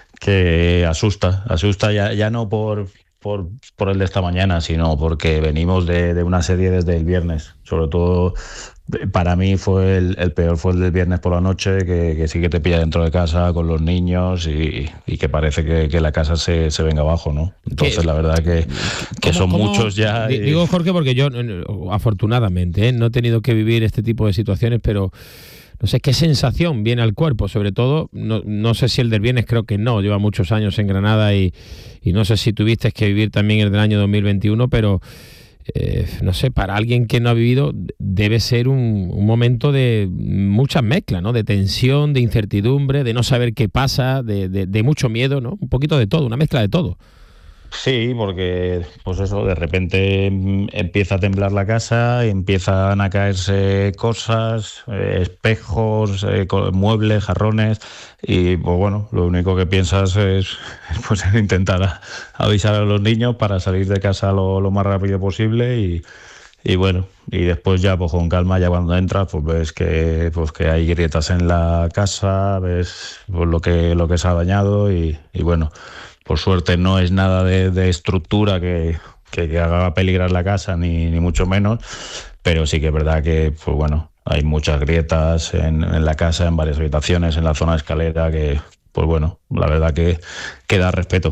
que asusta, asusta ya, ya no por... Por, por el de esta mañana, sino porque venimos de, de una serie desde el viernes. Sobre todo, para mí fue el, el peor fue el del viernes por la noche, que, que sí que te pilla dentro de casa con los niños y, y que parece que, que la casa se, se venga abajo, ¿no? Entonces, la verdad que, que son
¿cómo?
muchos ya. Y...
Digo, Jorge, porque yo, afortunadamente, ¿eh? no he tenido que vivir este tipo de situaciones, pero... No sé qué sensación viene al cuerpo, sobre todo, no, no sé si el del viernes, creo que no, lleva muchos años en Granada y, y no sé si tuviste que vivir también el del año dos mil veintiuno, pero eh, no sé, para alguien que no ha vivido debe ser un, un momento de muchas mezclas, ¿no? De tensión, de incertidumbre, de no saber qué pasa, de, de, de mucho miedo, ¿no? Un poquito de todo, una mezcla de todo.
Sí, porque pues eso, de repente empieza a temblar la casa, empiezan a caerse cosas, eh, espejos, eh, muebles, jarrones, y pues bueno, lo único que piensas es pues intentar a, avisar a los niños para salir de casa lo, lo más rápido posible y, y bueno, y después ya pues con calma, ya cuando entras pues ves que pues que hay grietas en la casa, ves pues, lo que lo que se ha dañado y, y bueno, por suerte no es nada de, de estructura que, que, que haga peligrar la casa, ni, ni mucho menos, pero sí que es verdad que, pues bueno, hay muchas grietas en, en la casa, en varias habitaciones, en la zona de escalera, que, pues bueno, la verdad que, que da respeto.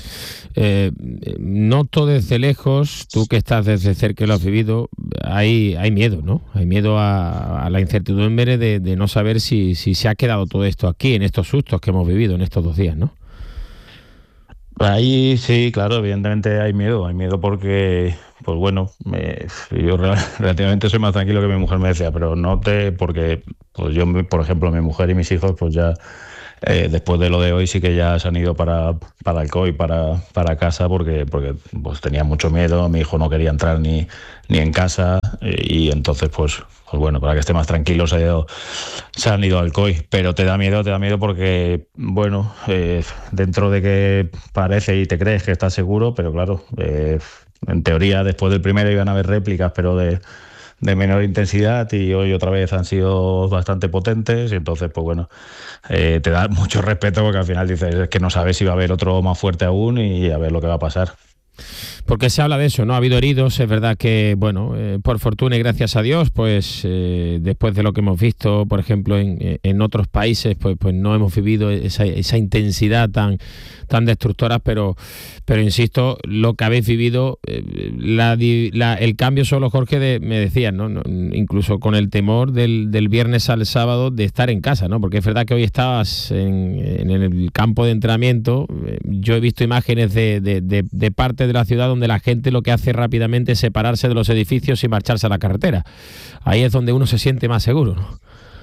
Eh, noto desde lejos, tú que estás desde cerca y lo has vivido, hay, hay miedo, ¿no? Hay miedo a, a la incertidumbre de, de no saber si, si se ha quedado todo esto aquí, en estos sustos que hemos vivido en estos dos días, ¿no?
Ahí sí, claro, evidentemente hay miedo, hay miedo porque, pues bueno, me, yo relativamente soy más tranquilo que mi mujer me decía, pero no te, porque pues yo, por ejemplo, mi mujer y mis hijos, pues ya eh, después de lo de hoy sí que ya se han ido para, para Alcoy, para, para casa, porque, porque pues tenía mucho miedo, mi hijo no quería entrar ni, ni en casa y, y entonces pues... Pues bueno, para que esté más tranquilo se, ha ido, se han ido al C O I, pero te da miedo, te da miedo porque, bueno, eh, dentro de que parece y te crees que estás seguro, pero claro, eh, en teoría después del primero iban a haber réplicas, pero de, de menor intensidad y hoy otra vez han sido bastante potentes y entonces, pues bueno, eh, te da mucho respeto porque al final dices es que no sabes si va a haber otro más fuerte aún y a ver lo que va a pasar.
Porque se habla de eso, ¿no? Ha habido heridos, es verdad que, bueno, eh, por fortuna y gracias a Dios, pues eh, después de lo que hemos visto, por ejemplo, en, en otros países, pues, pues no hemos vivido esa, esa intensidad tan, tan destructora, pero, pero insisto, lo que habéis vivido, eh, la, la, el cambio solo, Jorge, de, me decías, ¿no? no incluso con el temor del, del viernes al sábado de estar en casa, ¿no? Porque es verdad que hoy estabas en, en el campo de entrenamiento, eh, yo he visto imágenes de, de, de, de parte de la ciudad donde la gente lo que hace rápidamente es separarse de los edificios y marcharse a la carretera. Ahí es donde uno se siente más seguro, ¿no?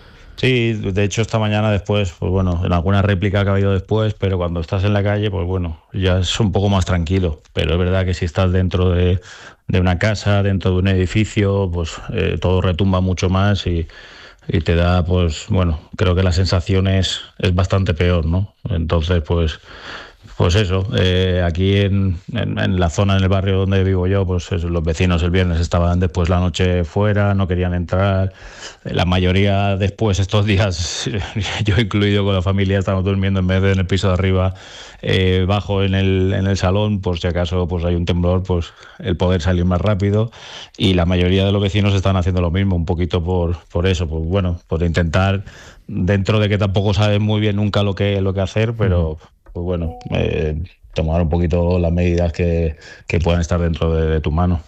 Sí, de hecho esta mañana después, pues bueno, en alguna réplica que ha habido después, pero cuando estás en la calle, pues bueno, ya es un poco más tranquilo. Pero es verdad que si estás dentro de, de una casa, dentro de un edificio, pues eh, todo retumba mucho más y, y te da, pues bueno, creo que la sensación es, es bastante peor, ¿no? Entonces, pues... Pues eso, eh, aquí en, en, en la zona, en el barrio donde vivo yo, pues eso, los vecinos el viernes estaban después la noche fuera, no querían entrar. La mayoría después estos días, yo incluido con la familia, estamos durmiendo en vez de en el piso de arriba, eh, bajo en el, en el salón, por si acaso pues hay un temblor, pues el poder salir más rápido. Y la mayoría de los vecinos están haciendo lo mismo, un poquito por, por eso, pues bueno, por intentar, dentro de que tampoco saben muy bien nunca lo que, lo que hacer, pero... pues bueno, eh, tomar un poquito las medidas que, que puedan estar dentro de, de tu mano.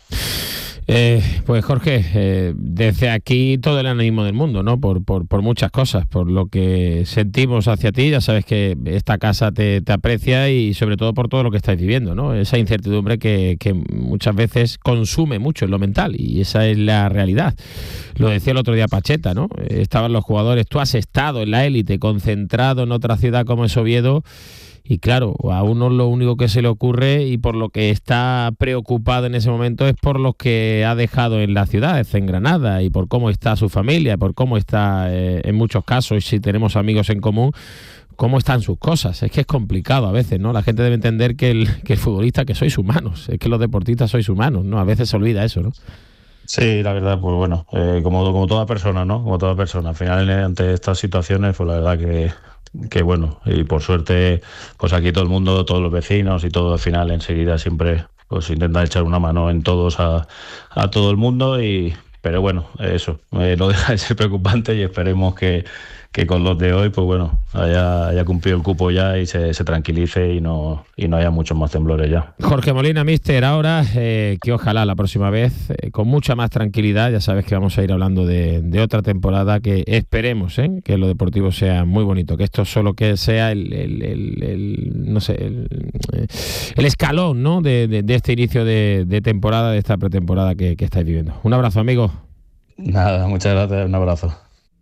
Eh, pues Jorge, eh, desde aquí todo el ánimo del mundo, ¿no? Por, por, por muchas cosas, por lo que sentimos hacia ti, ya sabes que esta casa te, te aprecia y sobre todo por todo lo que estáis viviendo, ¿no? Esa incertidumbre que, que muchas veces consume mucho en lo mental y esa es la realidad. Lo decía el otro día Pacheta, ¿no? Estaban los jugadores, tú has estado en la élite, concentrado en otra ciudad como es Oviedo. Y claro, a uno lo único que se le ocurre y por lo que está preocupado en ese momento es por lo que ha dejado en la ciudad, en Granada, y por cómo está su familia, por cómo está, eh, en muchos casos, si tenemos amigos en común, cómo están sus cosas. Es que es complicado a veces, ¿no? La gente debe entender que el, que el futbolista, que sois humanos, es que los deportistas sois humanos, ¿no? A veces se olvida eso, ¿no?
Sí, la verdad, pues bueno, eh, como, como toda persona, ¿no? Como toda persona. Al final, ante estas situaciones, pues la verdad que, que bueno, y por suerte, pues aquí todo el mundo, todos los vecinos y todo, al final, enseguida siempre, pues intentan echar una mano en todos a, a todo el mundo y... Pero bueno, eso, eh, no deja de ser preocupante y esperemos que, que con los de hoy, pues bueno, haya, haya cumplido el cupo ya y se, se tranquilice y no, y no haya muchos más temblores ya.
Jorge Molina, míster, ahora eh, que ojalá la próxima vez, eh, con mucha más tranquilidad, ya sabes que vamos a ir hablando de, de otra temporada que esperemos, ¿eh? Que lo deportivo sea muy bonito, que esto solo que sea el, el, el, el no sé, el, el escalón, ¿no? de, de, de este inicio de, de temporada, de esta pretemporada que, que estáis viviendo. Un abrazo, amigo.
Nada, muchas gracias, un abrazo.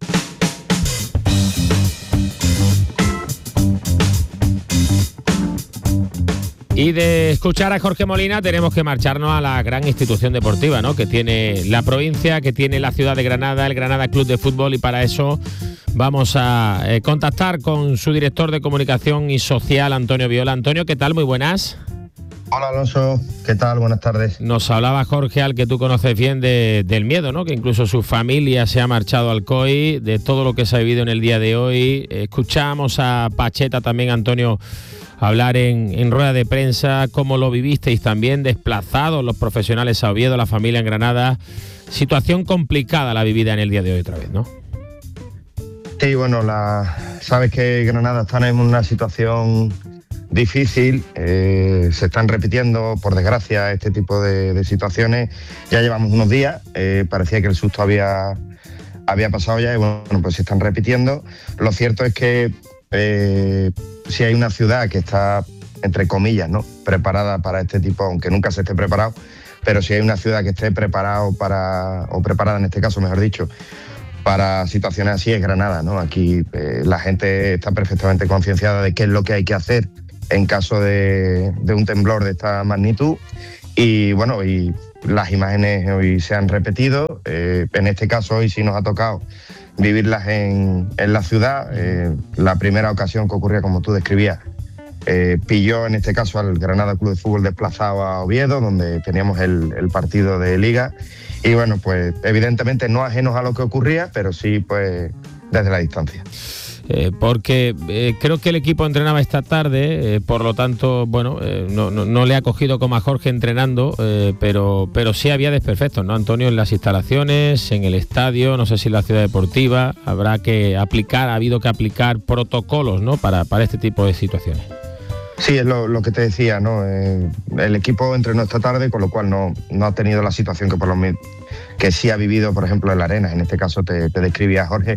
Y de escuchar a Jorge Molina tenemos que marcharnos a la gran institución deportiva, ¿no? Que tiene la provincia, que tiene la ciudad de Granada, el Granada Club de Fútbol, y para eso vamos a eh, contactar con su director de comunicación y social, Antonio Viola. Antonio, ¿qué tal? Muy buenas.
Hola Alonso, ¿qué tal? Buenas tardes.
Nos hablaba Jorge, al que tú conoces bien, de, del miedo, ¿no? Que incluso su familia se ha marchado al C O I, de todo lo que se ha vivido en el día de hoy. Escuchamos a Pacheta también, Antonio, hablar en, en rueda de prensa, cómo lo vivisteis también, desplazados los profesionales a Oviedo, la familia en Granada. Situación complicada la vivida en el día de hoy otra vez, ¿no?
Sí, bueno, la, sabes que Granada está en una situación difícil, eh, se están repitiendo, por desgracia, este tipo de, de situaciones. Ya llevamos unos días, eh, parecía que el susto había, había pasado ya y bueno, pues se están repitiendo. Lo cierto es que eh, si hay una ciudad que está, entre comillas, ¿no?, preparada para este tipo, aunque nunca se esté preparado, pero si hay una ciudad que esté preparado para, o preparada en este caso, mejor dicho, para situaciones así, es Granada, ¿no? Aquí eh, la gente está perfectamente concienciada de qué es lo que hay que hacer en caso de, de un temblor de esta magnitud y bueno, y las imágenes hoy se han repetido. Eh, en este caso hoy sí nos ha tocado vivirlas en, en la ciudad. Eh, la primera ocasión que ocurría, como tú describías, eh, pilló en este caso al Granada Club de Fútbol desplazado a Oviedo, donde teníamos el, el partido de Liga y bueno, pues evidentemente no ajenos a lo que ocurría, pero sí pues desde la distancia.
Eh, porque eh, creo que el equipo entrenaba esta tarde, eh, por lo tanto, bueno, eh, no, no, no le ha cogido como a Jorge entrenando, eh, pero, pero sí había desperfectos, ¿no, Antonio? En las instalaciones, en el estadio, no sé si en la ciudad deportiva, habrá que aplicar, ha habido que aplicar protocolos, ¿no?, para, para este tipo de situaciones.
Sí, es lo, lo que te decía, ¿no? Eh, el equipo entrenó esta tarde, con lo cual no, no ha tenido la situación que por lo menos que sí ha vivido, por ejemplo, en la Arena. En este caso te, te describía Jorge.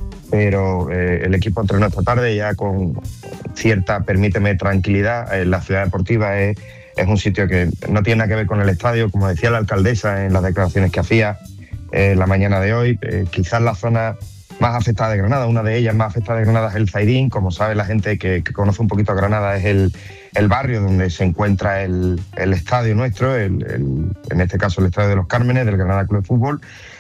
Pero eh, el equipo entrenó esta tarde ya con cierta, permíteme, tranquilidad. Eh, la ciudad deportiva es, es un sitio que no tiene nada que ver con el estadio, como decía la alcaldesa en las declaraciones que hacía eh, la mañana de hoy. Eh, quizás la zona más afectada de Granada, una de ellas más afectada de Granada es el Zaidín. Como sabe la gente que, que conoce un poquito a Granada, es el, el barrio donde se encuentra el, el estadio nuestro, el, el, en este caso el Estadio de los Cármenes, del Granada Club de Fútbol.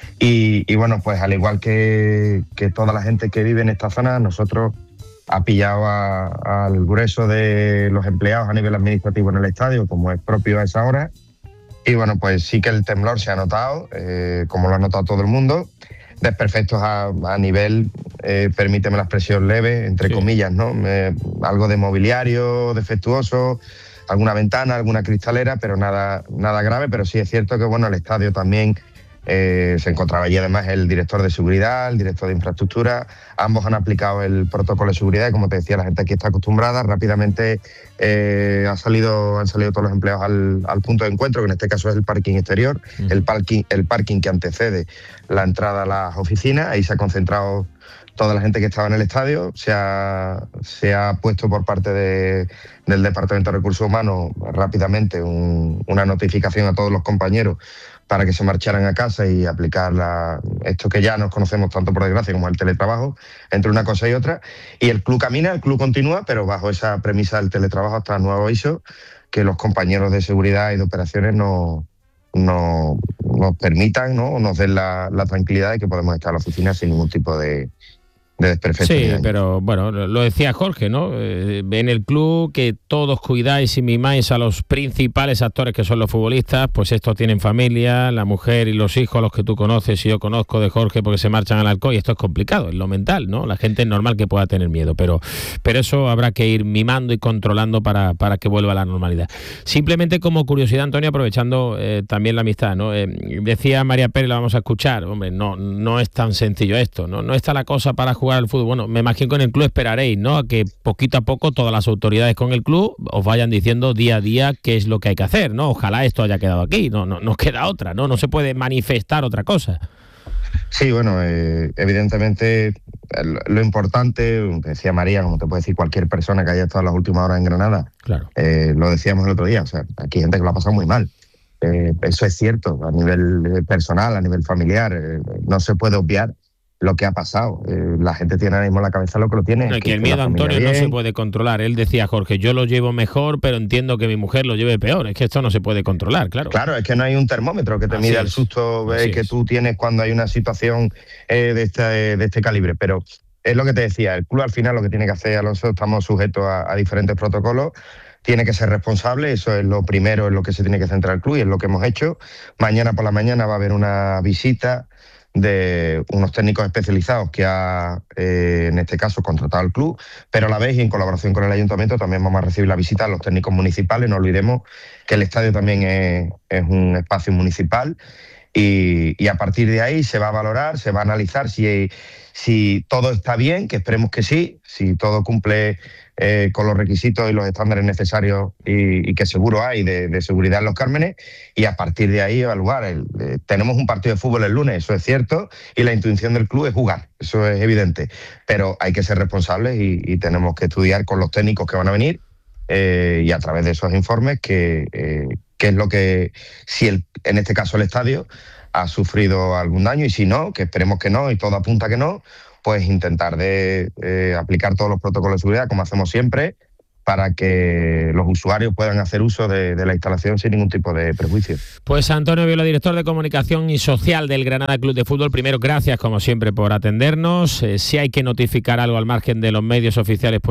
Y, y bueno, pues al igual que, que toda la gente que vive en esta zona, nosotros ha pillado a, al grueso de los empleados a nivel administrativo en el estadio, como es propio a esa hora. Y bueno, pues sí que el temblor se ha notado, eh, como lo ha notado todo el mundo. Desperfectos a, a nivel, eh, permíteme la expresión leve, entre sí. comillas, ¿no? Eh, algo de mobiliario defectuoso, alguna ventana, alguna cristalera, pero nada, nada grave. Pero sí es cierto que bueno, el estadio también... Eh, se encontraba allí además el director de seguridad, el director de infraestructura. Ambos han aplicado el protocolo de seguridad y, como te decía, la gente aquí está acostumbrada. Rápidamente eh, ha salido, han salido todos los empleados al, al punto de encuentro, que en este caso es el parking exterior, uh-huh. el, parking, el parking que antecede la entrada a las oficinas. Ahí se ha concentrado toda la gente que estaba en el estadio. Se ha, se ha puesto por parte de, del Departamento de Recursos Humanos rápidamente un, una notificación a todos los compañeros para que se marcharan a casa y aplicar la, esto que ya nos conocemos tanto por desgracia como el teletrabajo, entre una cosa y otra. Y el club camina, el club continúa, pero bajo esa premisa del teletrabajo hasta nuevo aviso, que los compañeros de seguridad y de operaciones no, no, nos permitan, ¿no?, nos den la, la tranquilidad de que podemos estar en la oficina sin ningún tipo de, de desperfecto.
Sí, pero bueno, lo decía Jorge, ¿no? Eh, en el club que todos cuidáis y mimáis a los principales actores que son los futbolistas, pues estos tienen familia, la mujer y los hijos, los que tú conoces y yo conozco de Jorge porque se marchan al Alcoy, y esto es complicado, es lo mental, ¿no? La gente es normal que pueda tener miedo, pero, pero eso habrá que ir mimando y controlando para, para que vuelva a la normalidad. Simplemente como curiosidad, Antonio, aprovechando eh, también la amistad, ¿no? Eh, decía María Pérez, la vamos a escuchar, hombre, no, no es tan sencillo esto, ¿no? No está la cosa para jugar al fútbol. Bueno, me imagino que en el club esperaréis, ¿no? A que poquito a poco todas las autoridades con el club os vayan diciendo día a día qué es lo que hay que hacer, ¿no? Ojalá esto haya quedado aquí, no, no, no queda otra, ¿no? No se puede manifestar otra cosa.
Sí, bueno, eh, evidentemente lo importante, decía María, como te puede decir cualquier persona que haya estado las últimas horas en Granada,
claro.
eh, lo decíamos el otro día, o sea, aquí hay gente que lo ha pasado muy mal. Eh, eso es cierto, a nivel personal, a nivel familiar, eh, no se puede obviar lo que ha pasado. Eh, la gente tiene ahora mismo en la cabeza lo que lo tiene.
No, que, que el miedo, Antonio, bien. No se puede controlar. Él decía, Jorge, yo lo llevo mejor, pero entiendo que mi mujer lo lleve peor. Es que esto no se puede controlar, claro.
Claro, es que no hay un termómetro que te mida el susto eh, que es. tú tienes cuando hay una situación eh, de, este, de este calibre. Pero es lo que te decía, el club al final lo que tiene que hacer, Alonso, estamos sujetos a, a diferentes protocolos. Tiene que ser responsable, eso es lo primero en lo que se tiene que centrar el club y es lo que hemos hecho. Mañana por la mañana va a haber una visita de unos técnicos especializados que ha, eh, en este caso, contratado el club, pero a la vez y en colaboración con el ayuntamiento también vamos a recibir la visita a los técnicos municipales. No olvidemos que el estadio también es, es un espacio municipal y, y a partir de ahí se va a valorar, se va a analizar si, si todo está bien, que esperemos que sí, si todo cumple eh, con los requisitos y los estándares necesarios y, y que seguro hay de, de seguridad en Los Cármenes, y a partir de ahí evaluar. El, eh, tenemos un partido de fútbol el lunes, eso es cierto, y la intención del club es jugar, eso es evidente, pero hay que ser responsables y, y tenemos que estudiar con los técnicos que van a venir eh, y a través de esos informes que, eh, qué es lo que, si el, en este caso el estadio ha sufrido algún daño, y si no, que esperemos que no, y todo apunta que no, pues intentar de eh, aplicar todos los protocolos de seguridad, como hacemos siempre, para que los usuarios puedan hacer uso de, de la instalación sin ningún tipo de prejuicio.
Pues Antonio Viola, director de Comunicación y Social del Granada Club de Fútbol, primero, gracias como siempre por atendernos. Eh, si hay que notificar algo al margen de los medios oficiales, pues